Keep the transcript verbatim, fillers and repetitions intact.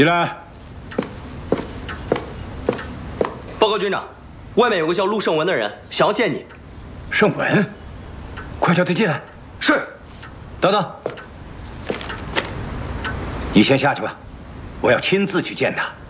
进来。 报告军长，外面有个叫陆胜文的人想要见你。 胜文，快叫他进来。 是。 等等，你先下去吧，我要亲自去见他。